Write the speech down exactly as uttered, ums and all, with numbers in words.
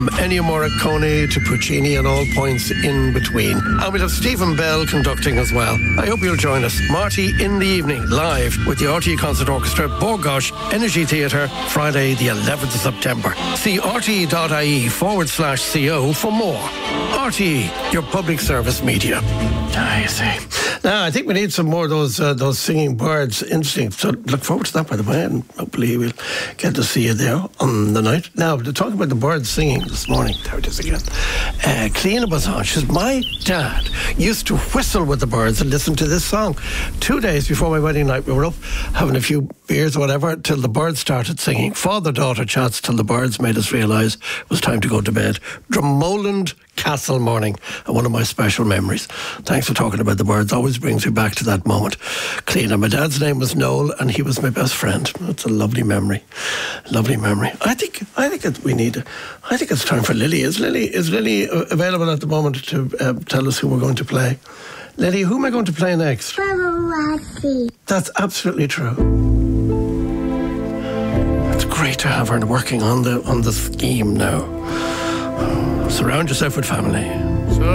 Ennio Morricone to Puccini and all points in between. And we'll have Stephen Bell conducting as well. I hope you'll join us. Marty in the evening, live with the R T E Concert Orchestra, Borgosh Energy Theatre, Friday the eleventh of September. See rte.ie forward slash co for more. R T E, your public service media. I see. Now, I think we need some more of those uh, those singing birds. Interesting. So look forward to that, by the way, and hopefully we'll get to see you there on the night. Now, to talk about the birds singing this morning, there it is again. Uh, Cliona was on. She says, my dad used to whistle with the birds and listen to this song. Two days before my wedding night, we were up having a few beers or whatever till the birds started singing. Father-daughter chats till the birds made us realise it was time to go to bed. Drummond Castle morning, and one of my special memories. Thanks for talking about the birds. Always brings me back to that moment. Cliona, my dad's name was Noel, and he was my best friend. That's a lovely memory. Lovely memory. I think I think that we need. I think it's time for Lily. Is Lily is Lily available at the moment to uh, tell us who we're going to play? Lily, who am I going to play next? That's absolutely true. It's great to have her working on the on the scheme now. Surround yourself with family.